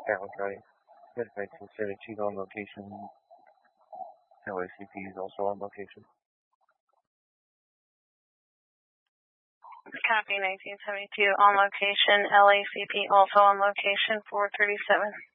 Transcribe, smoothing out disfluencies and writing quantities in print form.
Catholic Drive. Certified 272 on location. LACP is also on location. Copy 1972 on location. LACP also on location 437.